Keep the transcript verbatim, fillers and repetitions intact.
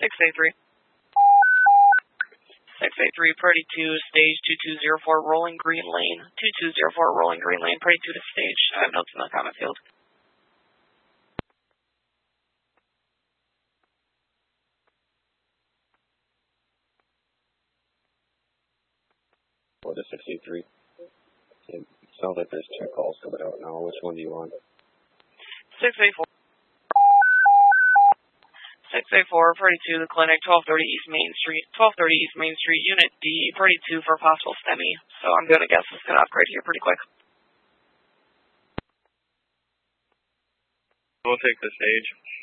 six eight three. six eight three, Purdy two, stage two two zero four, rolling green lane. two two zero four, rolling green lane, Purdy two to stage. I have notes in the comment field. What is six eight three? It sounds like there's two calls coming out now. Which one do you want? six eight four. six eight four, Purdy two, the clinic, twelve thirty East Main Street. twelve thirty East Main Street, Unit D, Purdy two for possible STEMI. So I'm going to guess it's going to upgrade here pretty quick. We'll take the stage.